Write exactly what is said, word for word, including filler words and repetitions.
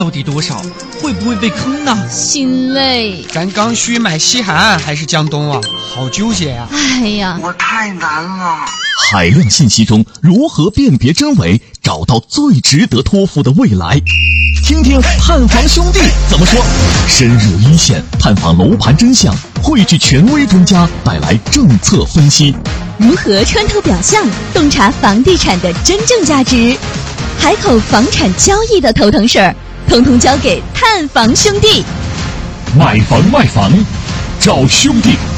到底多少？会不会被坑呢？ 心累。 咱刚需买西海岸还是江东啊？好纠结呀、啊！ 哎呀， 我太难了。 海量信息中如何辨别真伪，找到最值得托付的未来？听听探房兄弟怎么说。深入一线，探访楼盘真相，汇聚权威专家带来政策分析。 如何穿透表象，洞察房地产的真正价值？海口房产交易的头疼事儿，统统交给探房兄弟。 买房卖房，找兄弟。